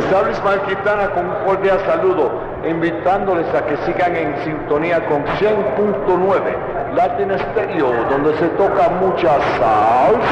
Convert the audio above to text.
Les habla Ismael Quintana con un cordial saludo, invitándoles a que sigan en sintonía con 100.9 Latin Stereo, donde se toca mucha salsa.